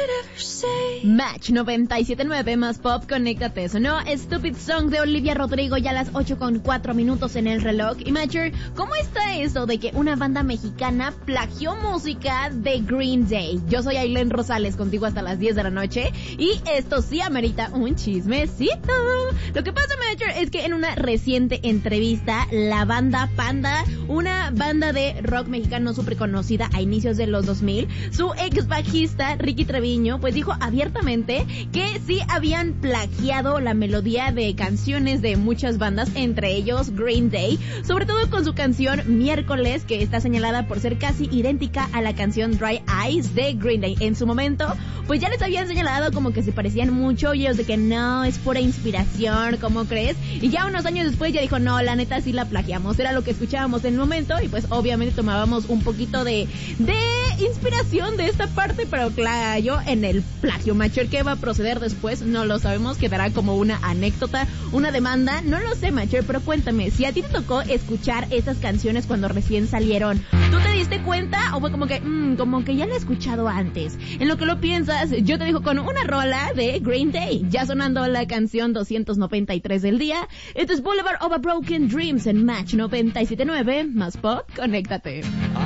Match 97.9 más pop, conéctate. Sonó Stupid Song de Olivia Rodrigo ya a las 8:04 en el reloj. Y Matcher, ¿cómo está eso de que una banda mexicana plagió música de Green Day? Yo soy Ailén Rosales, contigo hasta las 10 de la noche. Y esto sí amerita un chismecito. Lo que pasa, Matcher, es que en una reciente entrevista, la banda Panda, una banda de rock mexicano súper conocida a inicios de los 2000, su ex bajista Ricky Treviño, pues dijo abiertamente que sí habían plagiado la melodía de canciones de muchas bandas, entre ellos Green Day, sobre todo con su canción Miércoles, que está señalada por ser casi idéntica a la canción Dry Eyes de Green Day. En su momento, pues ya les habían señalado como que se parecían mucho, y ellos de que no, es pura inspiración, ¿cómo crees? Y ya unos años después ya dijo, no, la neta sí la plagiamos, era lo que escuchábamos en el momento, y pues obviamente tomábamos un poquito de inspiración de esta parte, pero claro, yo en el plagio. Matcher, ¿qué va a proceder después? No lo sabemos, quedará como una anécdota, una demanda, no lo sé, Matcher, pero cuéntame, si a ti te tocó escuchar esas canciones cuando recién salieron, ¿tú te diste cuenta o fue como que ya la he escuchado antes? En lo que lo piensas, yo te dejo con una rola de Green Day, ya sonando la canción 293 del día. Esto es Boulevard of a Broken Dreams en Match 97.9, más pop, conéctate.